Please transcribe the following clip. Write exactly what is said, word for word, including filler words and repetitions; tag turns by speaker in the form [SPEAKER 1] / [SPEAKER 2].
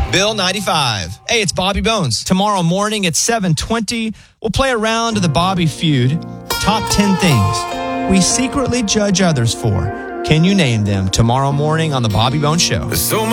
[SPEAKER 1] Bill ninety-five. Hey, it's Bobby Bones.
[SPEAKER 2] Tomorrow morning at seven twenty, we'll play a round of the Bobby Feud. Top ten things we secretly judge others for. Can you name them? Tomorrow morning on the Bobby Bones Show.
[SPEAKER 3] So